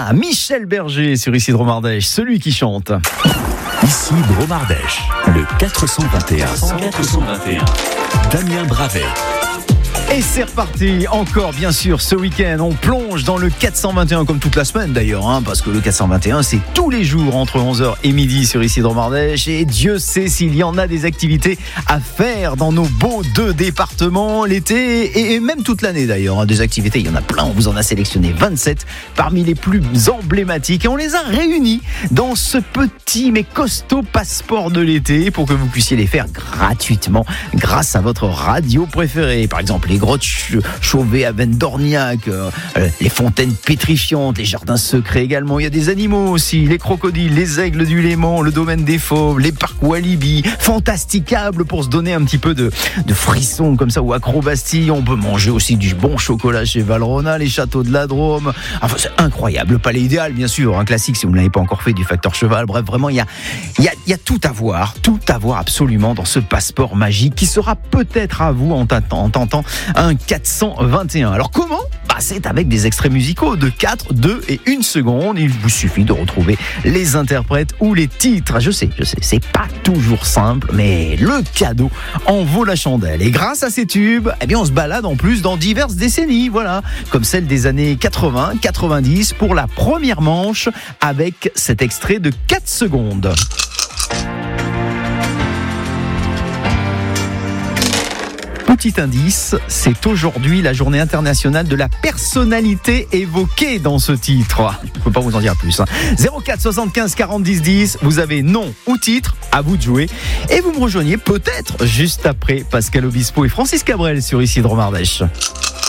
ça, Michel Berger sur Ici Dromardèche, celui qui chante. Ici Dromardèche, le 421. Damien Bravet. Et c'est reparti, encore bien sûr ce week-end, on plonge dans le 421 comme toute la semaine d'ailleurs, parce que le 421 c'est tous les jours entre 11h et midi sur Ici Dromardèche, et Dieu sait s'il y en a des activités à faire dans nos beaux 2 départements l'été et même toute l'année d'ailleurs, des activités il y en a plein, on vous en a sélectionné 27 parmi les plus emblématiques et on les a réunis dans ce petit mais costaud passeport de l'été pour que vous puissiez les faire gratuitement grâce à votre radio préférée, par exemple les grottes Chauvet à Vendorniac, les fontaines pétrifiantes, les jardins secrets également. Il y a des animaux aussi, les crocodiles, les aigles du Léman, le domaine des fauves, les parcs Walibi, fantasticables pour se donner un petit peu de frissons comme ça, ou acrobatie. On peut manger aussi du bon chocolat chez Valrhona, les châteaux de la Drôme. Enfin, c'est incroyable. Le palais idéal, bien sûr, un classique si vous ne l'avez pas encore fait, du facteur cheval. Bref, vraiment, il y a tout à voir absolument dans ce passeport magique qui sera peut-être à vous en tentant un 421. Alors comment ? C'est avec des extraits musicaux de 4, 2 et 1 seconde. Il vous suffit de retrouver les interprètes ou les titres. Je sais, c'est pas toujours simple, mais le cadeau en vaut la chandelle. Et grâce à ces tubes, on se balade en plus dans diverses décennies, voilà, comme celle des années 80, 90 pour la première manche avec cet extrait de 4 secondes. Petit indice, c'est aujourd'hui la journée internationale de la personnalité évoquée dans ce titre. Je ne peux pas vous en dire plus. 04 75 40 10 10, vous avez nom ou titre, à vous de jouer. Et vous me rejoignez peut-être juste après Pascal Obispo et Francis Cabrel sur Ici Dromardèche.